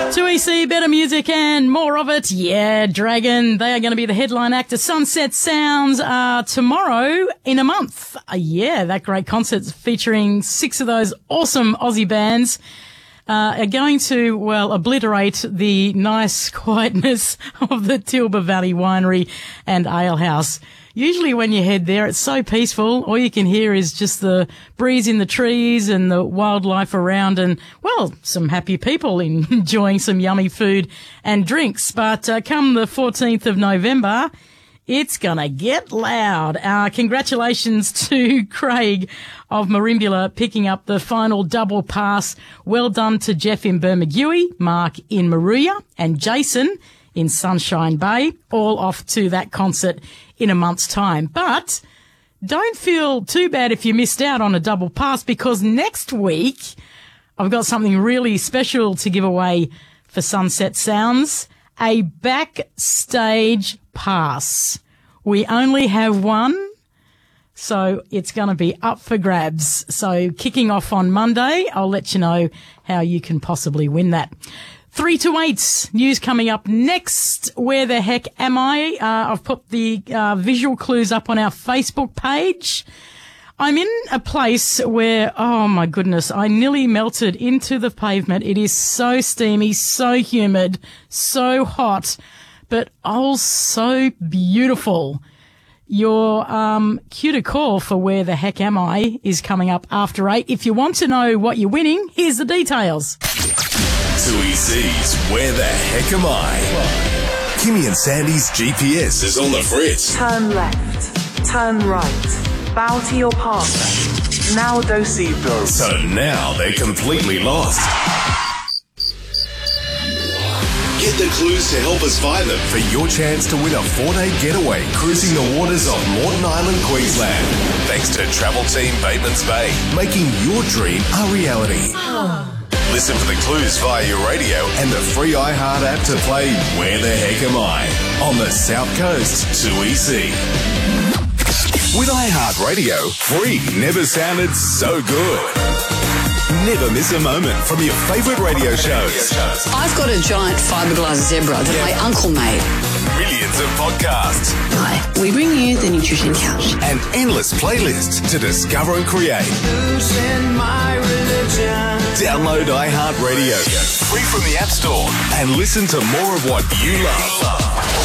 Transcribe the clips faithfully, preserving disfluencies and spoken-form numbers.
two E C, better music and more of it. Yeah, Dragon. They are going to be the headline act at Sunset Sounds uh, tomorrow in a month. Uh, yeah, that great concert featuring six of those awesome Aussie bands uh, are going to, well, obliterate the nice quietness of the Tilba Valley Winery and Ale House. Usually when you head there, it's so peaceful. All you can hear is just the breeze in the trees and the wildlife around and, well, some happy people enjoying some yummy food and drinks. But uh, come the fourteenth of November, it's going to get loud. Uh, congratulations to Craig of Merimbula picking up the final double pass. Well done to Jeff in Bermagui, Mark in Maruya, and Jason in Sunshine Bay, all off to that concert in a month's time. But don't feel too bad if you missed out on a double pass, because next week I've got something really special to give away for Sunset Sounds, a backstage pass. We only have one, so it's going to be up for grabs. So kicking off on Monday, I'll let you know how you can possibly win that. Three to eight news coming up next. Where the heck am I? Uh, I've put the uh, visual clues up on our Facebook page. I'm in a place where, oh my goodness, I nearly melted into the pavement. It is so steamy, so humid, so hot, but oh, so beautiful. Your um, cue to call for Where the Heck Am I is coming up after eight. If you want to know what you're winning, here's the details. two E C's Where the Heck Am I? Kimmy and Sandy's G P S is on the fritz. Turn left, turn right, bow to your partner. Now do seatbelts. So now they're completely lost. Get the clues to help us find them for your chance to win a four-day getaway cruising the waters of Moreton Island, Queensland. Thanks to Travel Team Batemans Bay, making your dream a reality. Listen for the clues via your radio and the free iHeart app to play Where the Heck Am I? On the South Coast two E C. With iHeart Radio, free never sounded so good. Never miss a moment from your favourite radio shows. I've got a giant fiberglass zebra that yeah. my uncle made. Millions of podcasts. Hi, we bring you the Nutrition Couch. And endless playlists to discover and create. Losing my religion. Download iHeartRadio free from the App Store and listen to more of what you love.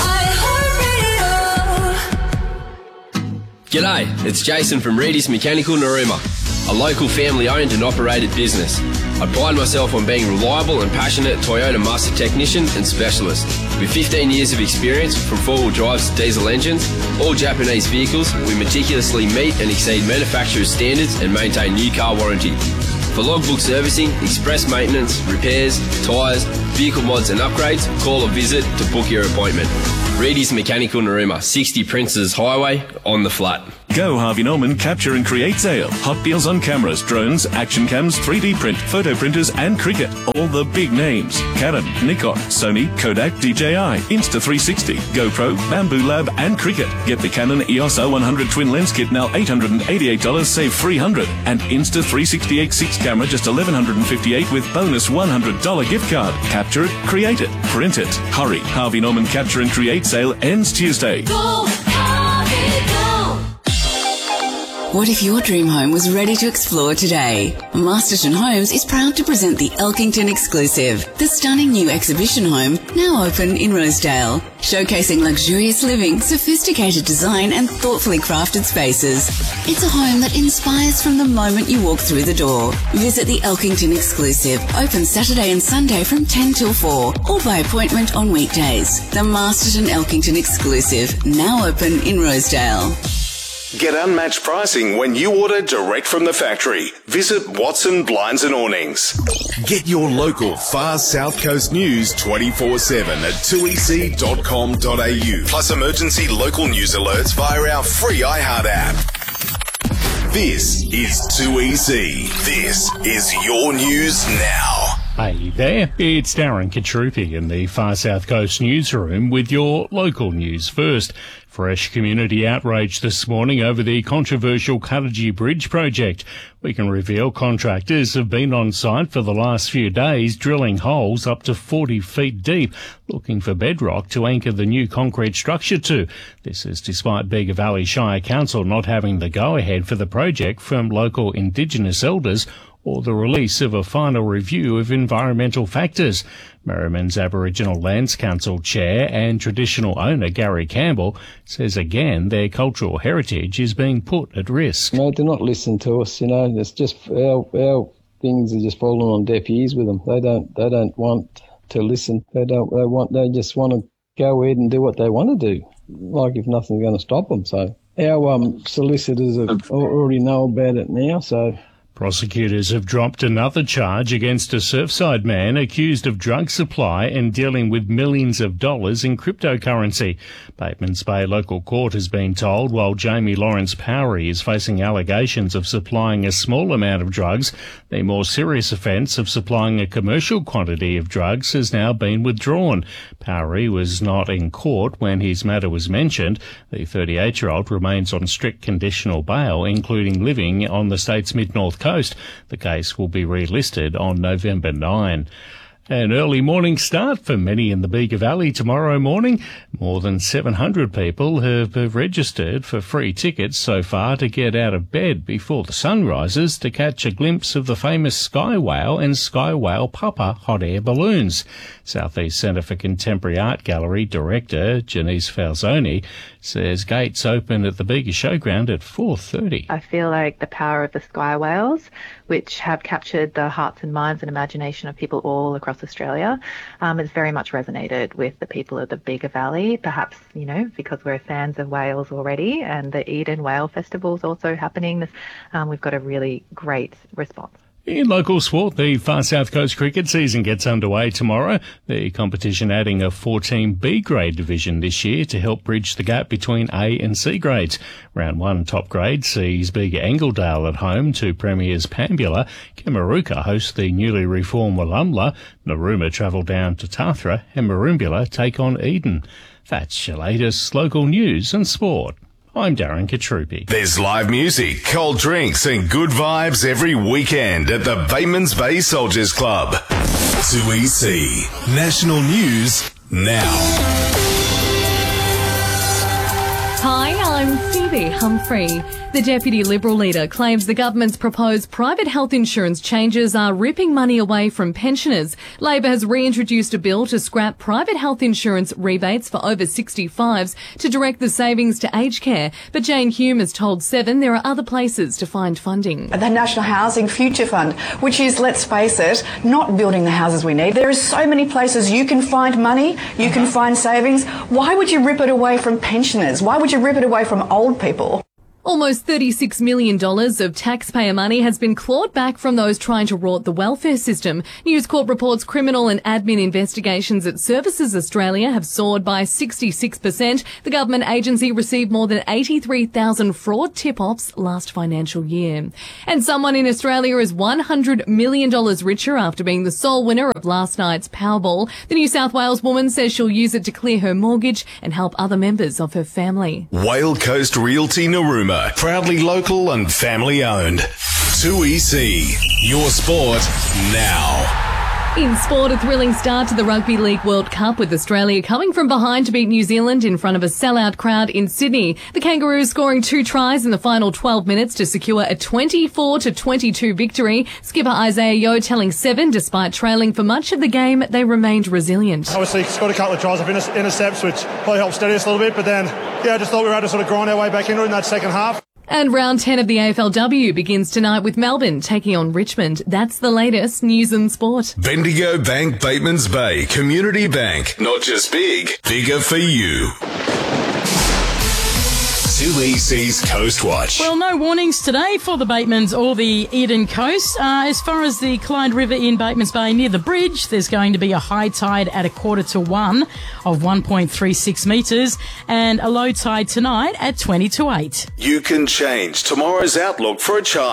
G'day, it's Jason from Reedy's Mechanical Narooma, a local family-owned and operated business. I pride myself on being reliable and passionate Toyota master technician and specialist. With fifteen years of experience from four-wheel drives to diesel engines, all Japanese vehicles, we meticulously meet and exceed manufacturer's standards and maintain new car warranty. For logbook servicing, express maintenance, repairs, tyres, vehicle mods and upgrades, call or visit to book your appointment. Reedy's Mechanical Narooma, sixty Princes Highway, on the flat. Go Harvey Norman Capture and Create Sale. Hot deals on cameras, drones, action cams, three D print, photo printers and cricket. All the big names. Canon, Nikon, Sony, Kodak, D J I, Insta three sixty, GoPro, Bamboo Lab and cricket. Get the Canon E O S O one hundred twin lens kit now eight hundred eighty-eight dollars, save three hundred dollars. And Insta three sixty X six camera just eleven fifty-eight dollars with bonus one hundred dollars gift card. Capture it, create it, print it. Hurry. Harvey Norman Capture and Create Sale ends Tuesday. Go, Harvey, go! What if your dream home was ready to explore today? Masterton Homes is proud to present the Elkington Exclusive, the stunning new exhibition home now open in Rosedale, showcasing luxurious living, sophisticated design and thoughtfully crafted spaces. It's a home that inspires from the moment you walk through the door. Visit the Elkington Exclusive, open Saturday and Sunday from ten till four, or by appointment on weekdays. The Masterton Elkington Exclusive, now open in Rosedale. Get unmatched pricing when you order direct from the factory. Visit Watson Blinds and Awnings. Get your local Far South Coast news twenty-four seven at two e c dot com dot a u. Plus emergency local news alerts via our free iHeart app. This is two E C. This is your news now. Hey there, it's Darren Katrupi in the Far South Coast newsroom with your local news first. Fresh community outrage this morning over the controversial Cuttagee Bridge project. We can reveal contractors have been on site for the last few days drilling holes up to forty feet deep, looking for bedrock to anchor the new concrete structure to. This is despite Bega Valley Shire Council not having the go-ahead for the project from local Indigenous elders or the release of a final review of environmental factors. Merriman's Aboriginal Lands Council Chair and traditional owner Gary Campbell says again their cultural heritage is being put at risk. No, they're not listening to us, you know, it's just our, our things are just falling on deaf ears with them. They don't, they don't want to listen. They don't, they want, they just want to go ahead and do what they want to do, like if nothing's going to stop them. So our um, solicitors have already know about it now, so... Prosecutors have dropped another charge against a Surfside man accused of drug supply and dealing with millions of dollars in cryptocurrency. Batemans Bay local court has been told while Jamie Lawrence Powery is facing allegations of supplying a small amount of drugs, the more serious offence of supplying a commercial quantity of drugs has now been withdrawn. Powery was not in court when his matter was mentioned. The thirty-eight-year-old remains on strict conditional bail, including living on the state's mid-north coast. The case will be relisted on November ninth. An early morning start for many in the Bega Valley tomorrow morning. More than seven hundred people have registered for free tickets so far to get out of bed before the sun rises to catch a glimpse of the famous Sky Whale and Sky Whale Papa hot air balloons. Southeast Centre for Contemporary Art Gallery director Janice Falzoni says gates open at the Bega Showground at four thirty. I feel like the power of the Sky Whales, which have captured the hearts and minds and imagination of people all across Australia, um, has very much resonated with the people of the Bega Valley, perhaps, you know, because we're fans of whales already, and the Eden Whale Festival is also happening. Um, we've got a really great response. In local sport, the Far South Coast cricket season gets underway tomorrow, the competition adding a four-team B grade division this year to help bridge the gap between A and C grades. Round one top grade sees Bega Engledale at home to Premiers Pambula. Kemeruka host the newly reformed Wallumbla. Narooma travel down to Tathra, and Marumbula take on Eden. That's your latest local news and sport. I'm Darren Katrupi. There's live music, cold drinks and good vibes every weekend at the Batemans Bay Soldiers Club. two E C National News now. Hi, I'm Phoebe Humphrey. The Deputy Liberal leader claims the government's proposed private health insurance changes are ripping money away from pensioners. Labor has reintroduced a bill to scrap private health insurance rebates for over sixty-fives to direct the savings to aged care. But Jane Hume has told Seven there are other places to find funding. The National Housing Future Fund, which is, let's face it, not building the houses we need. There are so many places you can find money, you can find savings. Why would you rip it away from pensioners? Why would you rip it away from old people? Almost thirty-six million dollars of taxpayer money has been clawed back from those trying to rort the welfare system. News Corp reports criminal and admin investigations at Services Australia have soared by sixty-six percent. The government agency received more than eighty-three thousand fraud tip-offs last financial year. And someone in Australia is one hundred million dollars richer after being the sole winner of last night's Powerball. The New South Wales woman says she'll use it to clear her mortgage and help other members of her family. Whale Coast Realty Narooma, proudly local and family owned. two E C, your sport now. In sport, a thrilling start to the Rugby League World Cup with Australia coming from behind to beat New Zealand in front of a sellout crowd in Sydney. The Kangaroos scoring two tries in the final twelve minutes to secure a twenty-four to twenty-two victory. Skipper Isaiah Yeo telling Seven, despite trailing for much of the game, they remained resilient. Obviously, scored a couple of tries of inter- intercepts, which probably helped steady us a little bit, but then, yeah, I just thought we were able to sort of grind our way back into it in that second half. And round ten of the A F L W begins tonight with Melbourne taking on Richmond. That's the latest news and sport. Bendigo Bank Batemans Bay Community Bank. Not just big, bigger for you. two E C's Coast Watch. Well, no warnings today for the Batemans or the Eden Coast. Uh, as far as the Clyde River in Batemans Bay near the bridge, there's going to be a high tide at a quarter to one of one point three six metres and a low tide tonight at twenty to eight. You can change tomorrow's outlook for a child.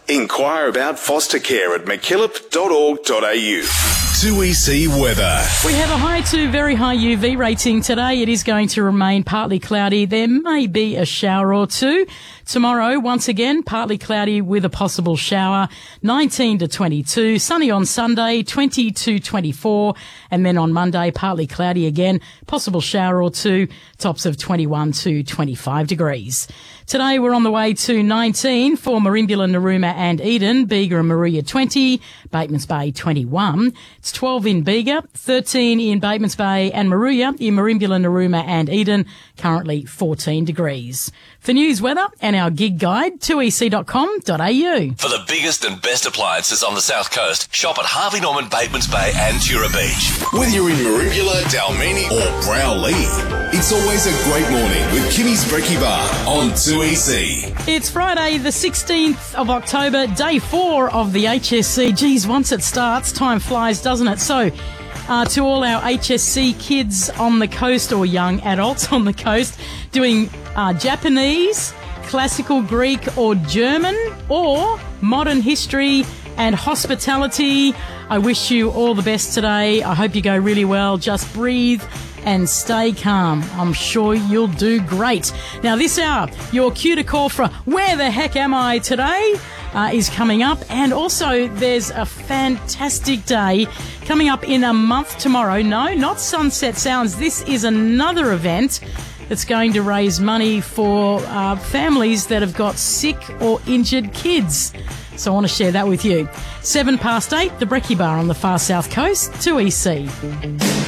Inquire about foster care at mackillop dot org dot a u. two E C weather. We have a high to very high U V rating today. It is going to remain partly cloudy. There may be a shower or two. Tomorrow, once again, partly cloudy with a possible shower, nineteen to twenty-two. Sunny on Sunday, twenty to twenty-four. And then on Monday, partly cloudy again, possible shower or two, tops of twenty-one to twenty-five degrees. Today, we're on the way to nineteen for Merimbula, Narooma and Eden. Bega and Maruya twenty, Batemans Bay twenty-one. It's twelve in Bega, thirteen in Batemans Bay and Maruya, in Merimbula, Narooma and Eden, currently fourteen degrees. For news, weather and our gig guide, two e c dot com dot a u. For the biggest and best appliances on the South Coast, shop at Harvey Norman, Batemans Bay and Tura Beach. Whether you're in Merimbula, Dalmini or Browley, it's always a great morning with Kimmy's Brekkie Bar on two E C. It's Friday the sixteenth of October, day four of the H S C. Geez, once it starts, time flies, doesn't it? So, Uh, to all our H S C kids on the coast, or young adults on the coast, doing uh, Japanese, classical Greek or German, or modern history and hospitality, I wish you all the best today. I hope you go really well. Just breathe and stay calm. I'm sure you'll do great. Now, this hour, your cue to call for Where the Heck Am I Today? Uh, is coming up, and also there's a fantastic day coming up in a month tomorrow. No, not Sunset Sounds. This is another event that's going to raise money for uh, families that have got sick or injured kids. So I want to share that with you. Seven past eight, the Brekkie Bar on the far south coast, two E C.